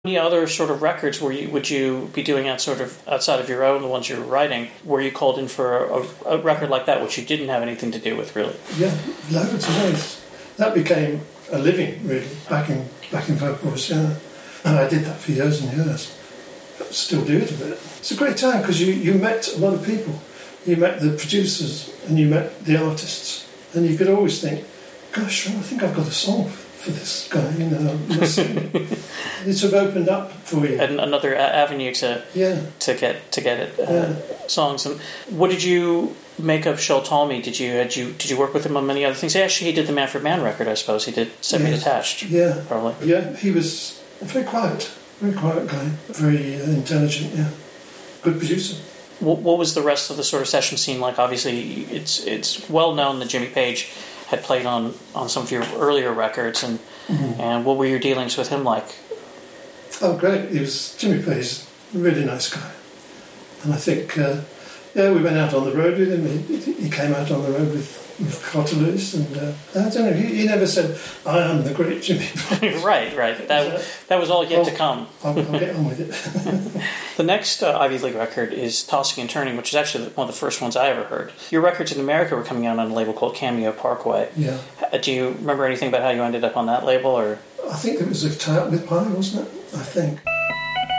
Any other sort of records would you be doing outside of your own, the ones you were writing? Were you called in for a record like that, which you didn't have anything to do with, really? Yeah, loads of ways. That became a living, really, back in vocals, yeah. And I did that for years and years. Still do it a bit. It's a great time because you met a lot of people. You met the producers and you met the artists. And you could always think, gosh, I think I've got a song for this guy, It sort of opened up for you. And another avenue to get it, songs. And what did you make of Shel Talmy? Did you work with him on many other things? Actually, he did the Manfred Mann record, I suppose. He did Semi-Detached. Yeah. Probably. Yeah, he was a very quiet guy. Very intelligent, yeah. Good producer. What was the rest of the sort of session scene like? Obviously, it's well known that Jimmy Page had played on some of your earlier records, and what were your dealings with him like? Oh, great. Jimmy Page, a really nice guy. And I think, we went out on the road with him. He came out on the road with Carter Lewis, and I don't know, he never said, I am the great Jimmy Page. Right. That was all yet to come. I'll get on with it. The next Ivy League record is Tossing and Turning, which is actually one of the first ones I ever heard. Your records in America were coming out on a label called Cameo Parkway. Yeah. Do you remember anything about how you ended up on that label? Or I think it was a tie-up with Pye, wasn't it? I think.